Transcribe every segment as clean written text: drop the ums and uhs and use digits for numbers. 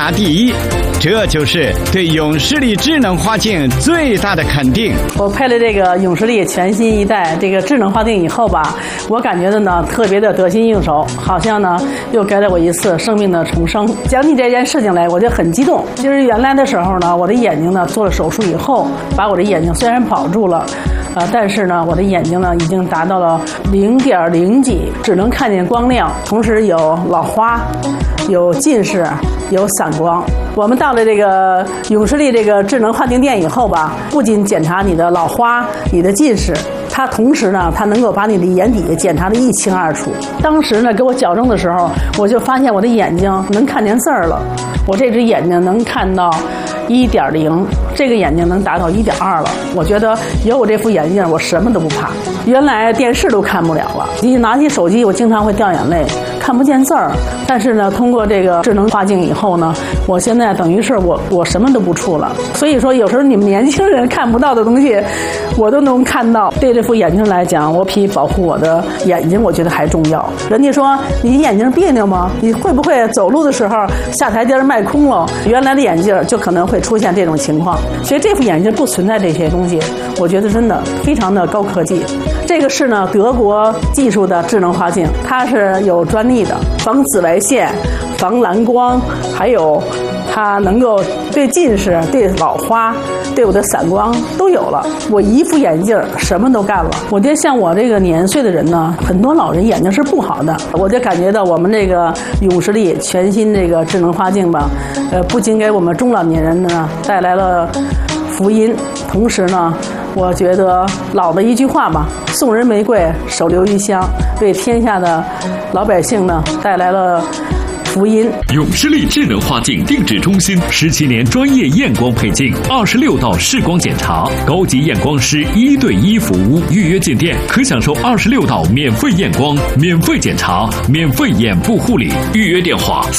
大第一，这就是对永视力智能花镜最大的肯定。 我配了这个永视力全新一代这个智能花镜以后吧，我感觉的呢特别的得心应手，好像呢又给了我一次生命的重生。讲起这件事情来，我就很激动。就是原来的时候呢，我的眼睛呢做了手术以后，把我的眼睛虽然保住了。但是呢，我的眼睛呢已经达到了0.0几，只能看见光亮，同时有老花，有近视，有散光。我们到了这个永视力这个智能花镜店以后吧，不仅检查你的老花、你的近视，它同时呢，它能够把你的眼底检查得一清二楚。当时呢，给我矫正的时候，我就发现我的眼睛能看见字儿了，我这只眼睛能看到1.0，这个眼睛能达到1.2了。我觉得有我这副眼镜，我什么都不怕。原来电视都看不了了，一拿起手机，我经常会掉眼泪，看不见字儿。但是呢，通过这个智能花镜以后呢，我现在等于是我什么都不触了。所以说，有时候你们年轻人看不到的东西，我都能看到。对这副眼镜来讲，我比保护我的眼睛，我觉得还重要。人家说你眼睛别扭吗？你会不会走路的时候下台阶迈空了？原来的眼镜就可能会出现这种情况，所以这副眼镜不存在这些东西，我觉得真的非常的高科技。这个是呢德国技术的智能花镜，它是有专利的，防紫外线、防蓝光，还有它能够对近视、对老花、对我的散光都有了。我一副眼镜什么都干了。我觉得像我这个年岁的人呢，很多老人眼睛是不好的，我就感觉到我们这个永视力全新这个智能花镜吧，不仅给我们中老年人呢带来了福音，同时呢，我觉得老的一句话吧，送人玫瑰，手留余香，为天下的老百姓呢带来了福音。 永视力智能花镜定制中心17年专业验光配镜，26道视光检查，高级验光师1对1服务。预约进店可享受26道免费验光、免费检查、免费眼部护理。预约电话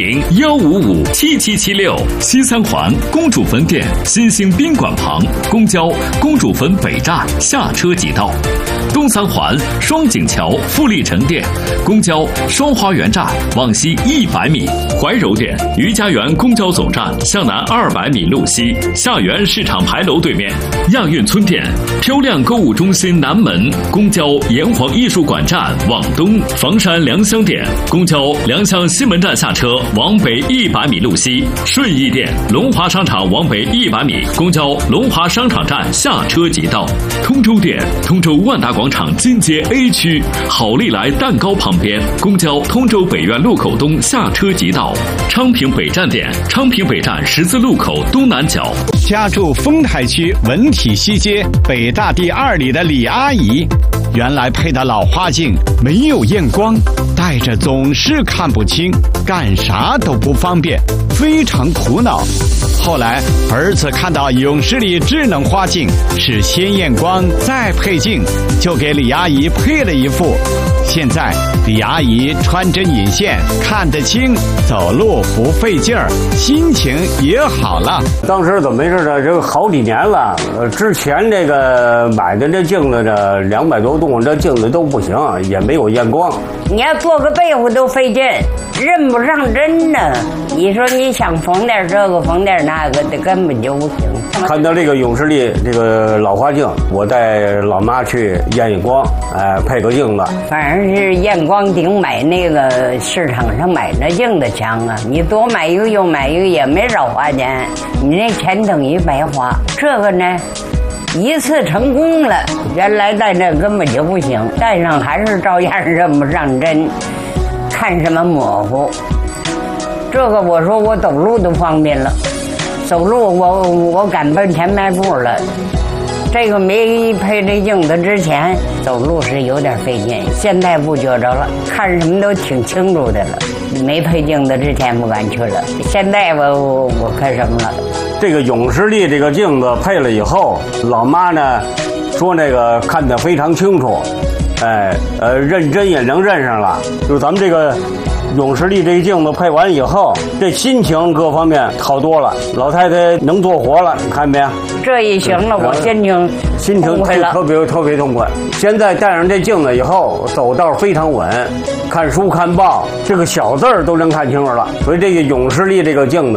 400-155-7776。西三环公主坟店新兴宾馆旁，公交公主坟北站下车即到。东三环双井桥富力城店，公交双花园站往西100米。怀柔店余家园公交总站向南200米路西，下园市场牌楼对面。亚运村店漂亮购物中心南门，公交炎黄艺术馆站往东。房山良乡店公交良乡西门站下车往北100米路西。顺义店龙华商场往北100米，公交龙华商场站下车即到。通州店通州万达广场金街 A 区好利来蛋糕旁边，公交通州北苑路口东下车即到。昌平北站店昌平北站十字路口东南角。 家住丰台区文体西街北大第2里的李阿姨，原来配的老花镜没有验光，戴着总是看不清，干啥都不方便，非常苦恼。后来儿子看到永视力智能花镜是先验光再配镜，就给李阿姨配了一副。现在李阿姨穿针引线，看得清，走路不费劲儿，心情也好了。 当时怎么回事呢？这个好几年了，之前这个买的这镜子呢，200多度，这镜子都不行，也没有验光。 你要做个被子都费劲，认不上针呢。你说你想缝点这个缝点那个的，根本就不行。 看到这个永视力这个老花镜，我带老妈去验验光，配个镜子。 反正是验光顶买那个市场上买那镜子强啊！你多买一个又买一个也没少花钱，你那钱等于白花。这个呢，一次成功了，原来戴那根本就不行，戴上还是照样认不上针，看什么模糊。这个我说我走路都方便了，走路我敢奔前迈步了。这个没配这镜子之前走路是有点费劲，现在不觉着了，看什么都挺清楚的了。没配镜子之前不敢去了，现在我看什么了。 这个永视力这个镜子配了以后，老妈呢说那个看得非常清楚，认真也能认上了。就是咱们这个永视力这个镜子配完以后，这心情各方面好多了，老太太能做活了，你看没有？ 这一行了，我心情特别痛快。现在戴上这镜子以后，走道非常稳，看书看报，这个小字儿都能看清楚了。所以这个永视力这个镜子